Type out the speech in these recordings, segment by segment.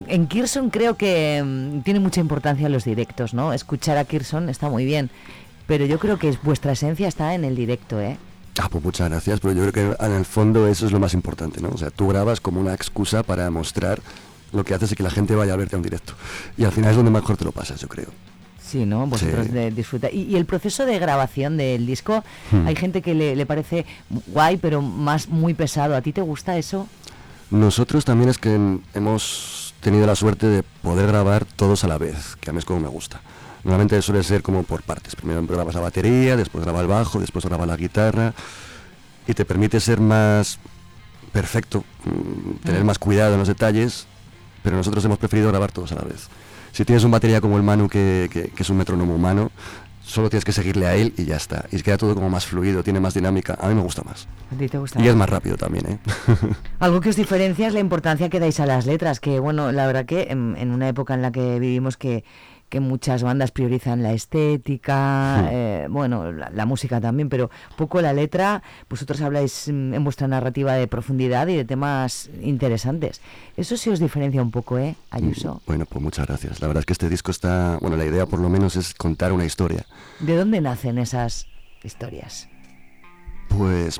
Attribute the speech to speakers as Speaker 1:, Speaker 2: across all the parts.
Speaker 1: En Kirson creo que tiene mucha importancia los directos, ¿no? Escuchar a Kirson está muy bien, pero yo creo que vuestra esencia está en el directo, ¿eh?
Speaker 2: Pues muchas gracias, pero yo creo que en el fondo eso es lo más importante, ¿no? O sea, tú grabas como una excusa para mostrar lo que haces y que la gente vaya a verte a un directo. Y al final es donde mejor te lo pasas, yo creo.
Speaker 1: Sí, ¿no? Vosotros
Speaker 2: sí.
Speaker 1: Disfrutáis. Y el proceso de grabación del disco, hay gente que le parece guay, pero muy pesado. ¿A ti te gusta eso?
Speaker 2: Nosotros también es que hemos tenido la suerte de poder grabar todos a la vez, que a mí es como me gusta. Normalmente suele ser como por partes. Primero grabas la batería, después grabas el bajo, después grabas la guitarra, y te permite ser más perfecto, tener más cuidado en los detalles, pero nosotros hemos preferido grabar todos a la vez. Si tienes un batería como el Manu, que es un metrónomo humano, solo tienes que seguirle a él y ya está. Y queda todo como más fluido, tiene más dinámica. A mí me gusta más.
Speaker 1: ¿A ti te gusta?
Speaker 2: Y es más rápido también, ¿eh?
Speaker 1: Algo que os diferencia es la importancia que dais a las letras, que bueno, la verdad que en una época en la que vivimos que muchas bandas priorizan la estética, bueno, la música también, pero poco la letra. Vosotros habláis en vuestra narrativa de profundidad y de temas interesantes. Eso sí os diferencia un poco, Ayuso.
Speaker 2: Bueno, pues muchas gracias. La verdad es que este disco está, bueno, la idea por lo menos es contar una historia.
Speaker 1: ¿De dónde nacen esas historias?
Speaker 2: Pues,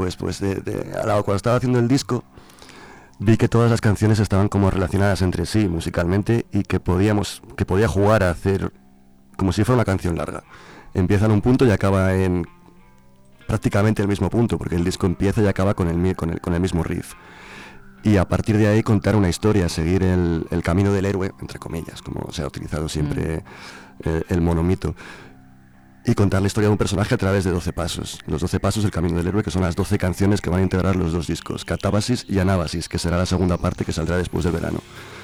Speaker 2: cuando estaba haciendo el disco, vi que todas las canciones estaban como relacionadas entre sí musicalmente y que podía jugar a hacer como si fuera una canción larga. Empieza en un punto y acaba en prácticamente el mismo punto, porque el disco empieza y acaba con el mismo riff. Y a partir de ahí contar una historia, seguir el camino del héroe, entre comillas, como se ha utilizado siempre el monomito. Y contar la historia de un personaje a través de 12 pasos. Los 12 pasos del camino del héroe, que son las 12 canciones que van a integrar los dos discos, Catábasis y Anábasis, que será la segunda parte que saldrá después del verano.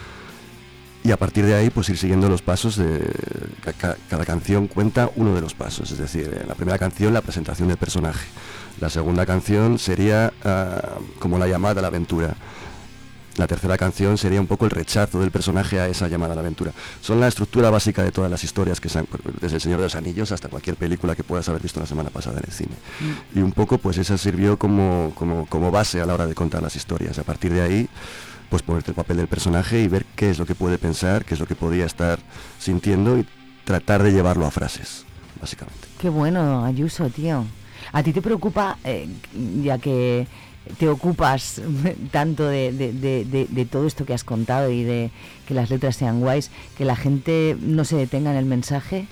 Speaker 2: Y a partir de ahí, pues ir siguiendo los pasos de... Cada canción cuenta uno de los pasos, es decir, en la primera canción la presentación del personaje. La segunda canción sería como la llamada a la aventura. La tercera canción sería un poco el rechazo del personaje a esa llamada a la aventura. Son la estructura básica de todas las historias que se han, desde El Señor de los Anillos hasta cualquier película que puedas haber visto la semana pasada en el cine. Y un poco pues esa sirvió como base a la hora de contar las historias. A partir de ahí, pues ponerte el papel del personaje y ver qué es lo que puede pensar, qué es lo que podría estar sintiendo y tratar de llevarlo a frases, básicamente.
Speaker 1: Qué bueno, Ayuso, tío. ¿A ti te preocupa, ya que te ocupas tanto de todo esto que has contado y de que las letras sean guays, que la gente no se detenga en el mensaje?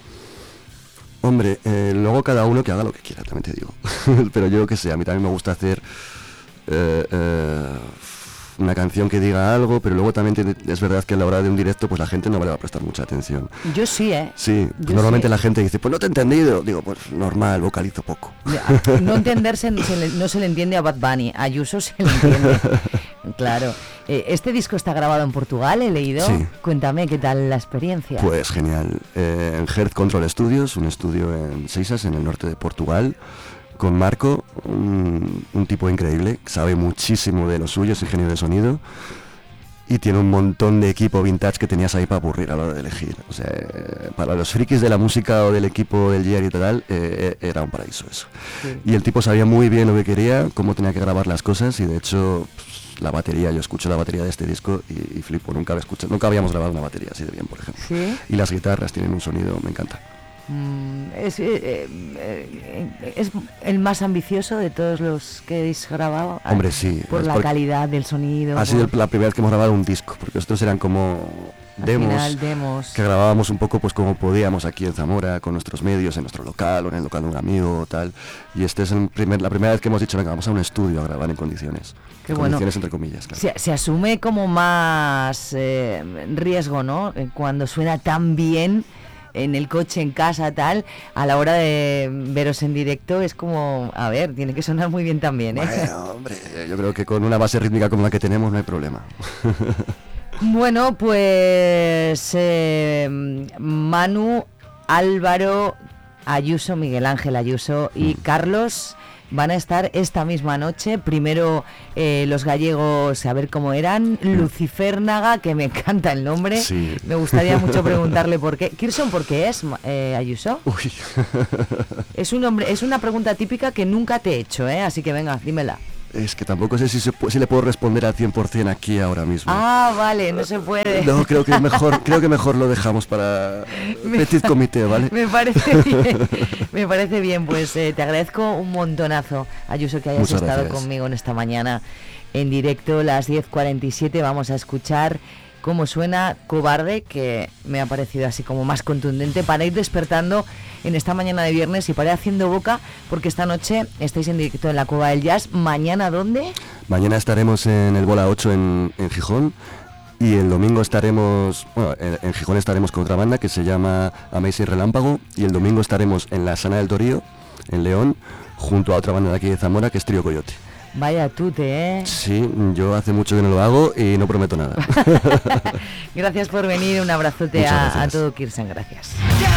Speaker 2: Hombre, luego cada uno que haga lo que quiera, también te digo. Pero yo que sé, a mí también me gusta hacer una canción que diga algo, pero luego también es verdad que a la hora de un directo pues la gente no le va a prestar mucha atención.
Speaker 1: Yo sí,
Speaker 2: Sí,
Speaker 1: yo
Speaker 2: normalmente
Speaker 1: sí.
Speaker 2: La gente dice, pues no te he entendido. Digo, pues normal, vocalizo poco.
Speaker 1: No entenderse no se le entiende a Bad Bunny, a Ayuso se le entiende. Claro. Este disco está grabado en Portugal, he leído.
Speaker 2: Sí.
Speaker 1: Cuéntame, ¿qué tal la experiencia?
Speaker 2: Pues genial. En Hearth Control Studios, un estudio en Seixas, en el norte de Portugal, con Marco, un tipo increíble, sabe muchísimo de lo suyo, es ingeniero de sonido y tiene un montón de equipo vintage que tenías ahí para aburrir a la hora de elegir. O sea, para los frikis de la música o del equipo del Jerry y tal, era un paraíso eso. Sí. Y el tipo sabía muy bien lo que quería, cómo tenía que grabar las cosas y de hecho la batería, yo escucho la batería de este disco y flipo, nunca habíamos grabado una batería así de bien, por ejemplo.
Speaker 1: ¿Sí?
Speaker 2: Y las guitarras tienen un sonido, me encanta.
Speaker 1: Es el más ambicioso de todos los que habéis grabado.
Speaker 2: Hombre, sí.
Speaker 1: Por la calidad del sonido.
Speaker 2: Ha sido la primera vez que hemos grabado un disco, porque estos eran como demos que grabábamos un poco pues como podíamos aquí en Zamora, con nuestros medios, en nuestro local o en el local de un amigo o tal. Y este es la primera vez que hemos dicho, venga, vamos a un estudio a grabar en condiciones.
Speaker 1: Qué
Speaker 2: condiciones
Speaker 1: bueno.
Speaker 2: Entre comillas, claro.
Speaker 1: Se asume como más riesgo, ¿no? Cuando suena tan bien en el coche, en casa, tal, a la hora de veros en directo es como, a ver, tiene que sonar muy bien también, ¿eh?
Speaker 2: Bueno, hombre, yo creo que con una base rítmica como la que tenemos no hay problema.
Speaker 1: Bueno, pues Manu, Álvaro, Ayuso, Miguel Ángel Ayuso y Carlos van a estar esta misma noche. Primero los gallegos, a ver cómo eran. Luciférnaga, que me encanta el nombre.
Speaker 2: Sí.
Speaker 1: Me gustaría mucho preguntarle por qué. Kirson, ¿por qué es Ayuso?
Speaker 2: Uy.
Speaker 1: Es un nombre, es una pregunta típica que nunca te he hecho, así que venga, dímela.
Speaker 2: Es que tampoco sé si le puedo responder al 100% aquí ahora mismo.
Speaker 1: Ah, vale, no se puede.
Speaker 2: No, creo que mejor lo dejamos para petit comité, ¿vale?
Speaker 1: Me parece bien, me parece bien. Pues te agradezco un montonazo, Ayuso, que hayas
Speaker 2: Muchas
Speaker 1: estado
Speaker 2: gracias.
Speaker 1: conmigo en esta mañana en directo, las 10:47. Vamos a escuchar cómo suena Cobarde, que me ha parecido así como más contundente para ir despertando en esta mañana de viernes y para ir haciendo boca, porque esta noche estáis en directo en la Cueva del Jazz. ¿Mañana dónde?
Speaker 2: Mañana estaremos en el Bola 8 en Gijón, y el domingo estaremos, bueno, en Gijón estaremos con otra banda que se llama Amazing Relámpago, y el domingo estaremos en la Sana del Torío, en León, junto a otra banda de aquí de Zamora que es Trío Coyote.
Speaker 1: Vaya tute, ¿eh?
Speaker 2: Sí, yo hace mucho que no lo hago y no prometo nada.
Speaker 1: Gracias por venir, un abrazote
Speaker 2: Muchas
Speaker 1: a
Speaker 2: gracias.
Speaker 1: todo Kirsan, gracias.